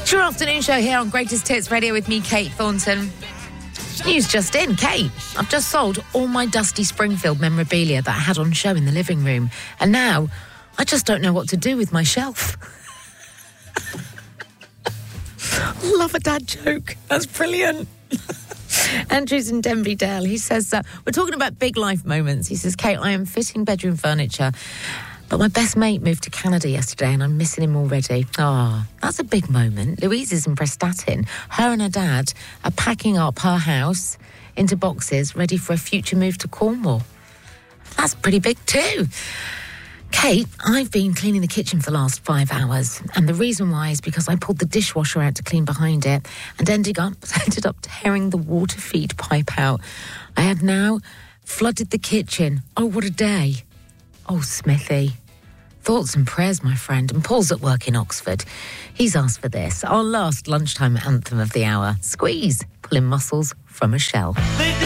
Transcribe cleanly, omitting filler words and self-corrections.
It's your afternoon show here on Greatest Hits Radio with me, Kate Thornton. News just in, Kate. I've just sold all my Dusty Springfield memorabilia that I had on show in the living room. And now, I just don't know what to do with my shelf. Love a dad joke. That's brilliant. Andrew's in Denby Dale. He says, we're talking about big life moments. He says, Kate, I am fitting bedroom furniture, but my best mate moved to Canada yesterday and I'm missing him already. Oh, that's a big moment. Louise is in Prestatyn. Her and her dad are packing up her house into boxes ready for a future move to Cornwall. That's pretty big too. Kate, I've been cleaning the kitchen for the last 5 hours, and the reason why is because I pulled the dishwasher out to clean behind it and ended up tearing the water feed pipe out. I have now flooded the kitchen. Oh, what a day. Oh, Smithy. Thoughts and prayers, my friend. And Paul's at work in Oxford. He's asked for this, our last lunchtime anthem of the hour. Squeeze, pulling muscles from a shell.